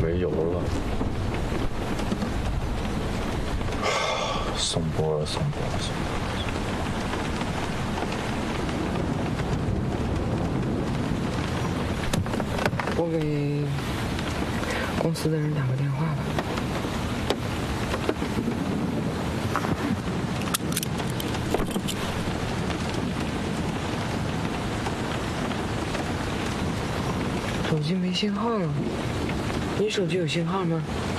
没油了。松波了，松波了，松波了。 我给公司的人打个电话吧。手机没信号了，你手机有信号吗？